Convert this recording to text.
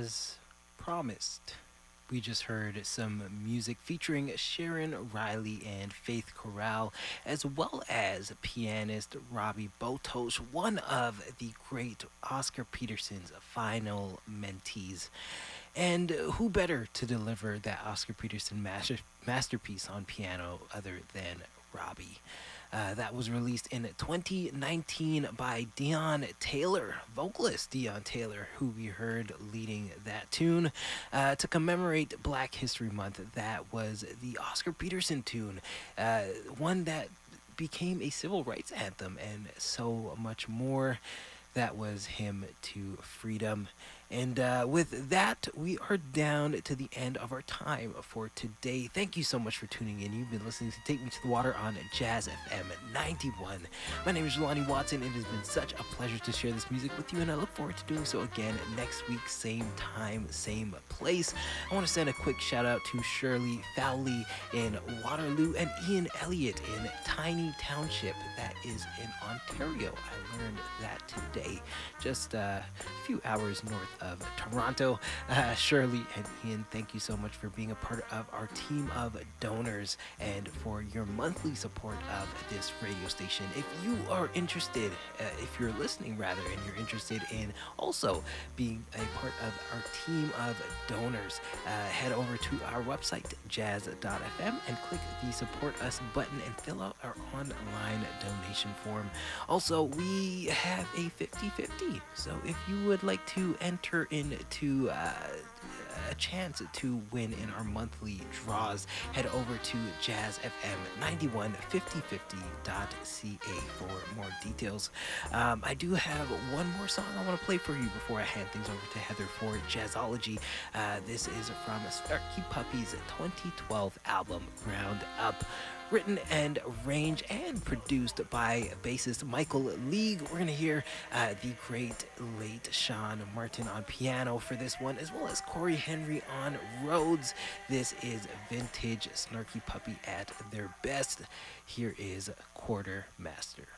as promised, we just heard some music featuring Sharon Riley and Faith Corral, as well as pianist Robbie Botos, one of the great Oscar Peterson's final mentees. And who better to deliver that Oscar Peterson masterpiece on piano other than Robbie? That was released in 2019 by Dion Taylor, vocalist Dion Taylor, who we heard leading that tune to commemorate Black History Month. That was the Oscar Peterson tune, one that became a civil rights anthem and so much more. That was Hymn to Freedom. And with that, we are down to the end of our time for today. Thank you so much for tuning in. You've been listening to Take Me to the Water on Jazz FM 91. My name is Jelani Watson. It has been such a pleasure to share this music with you, and I look forward to doing so again next week, same time, same place. I want to send a quick shout out to Shirley Fowley in Waterloo and Ian Elliott in Tiny Township, that is in Ontario. I learned that today, just a few hours north of Toronto. Shirley and Ian, thank you so much for being a part of our team of donors and for your monthly support of this radio station. If you are interested, if you're listening rather, and you're interested in also being a part of our team of donors, head over to our website, jazz.fm, and click the Support Us button and fill out our online donation form. Also, we have a 50-50, so if you would like to enter into a chance to win in our monthly draws, head over to jazzfm915050.ca for more details. I do have one more song I want to play for you before I hand things over to Heather for Jazzology. This is from Snarky Puppy's 2012 album, Ground Up. Written and arranged and produced by bassist Michael League. We're going to hear the great late Sean Martin on piano for this one, as well as Corey Henry on Rhodes. This is vintage Snarky Puppy at their best. Here is Quartermaster.